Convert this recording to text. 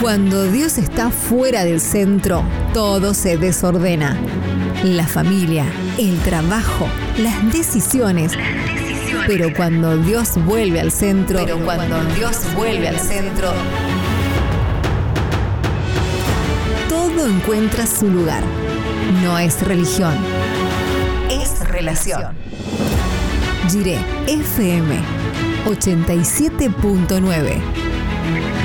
Cuando Dios está fuera del centro, todo se desordena. La familia, el trabajo, las decisiones. Pero cuando Dios vuelve al centro, todo encuentra su lugar. No es religión, es relación. Jiré FM 87.9